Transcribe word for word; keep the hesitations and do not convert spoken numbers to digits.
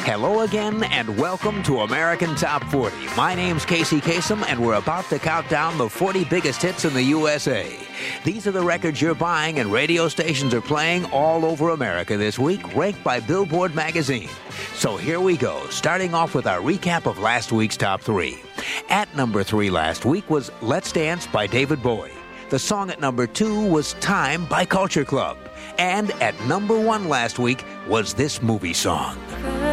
Hello again, and welcome to American Top forty. My name's Casey Kasem, and we're about to count down the forty biggest hits in the U S A. These are the records you're buying and radio stations are playing all over America this week, ranked by Billboard magazine. So here we go, starting off with our recap of last week's top three. At number three last week was Let's Dance by David Bowie. The song at number two was Time by Culture Club. And at number one last week was this movie song.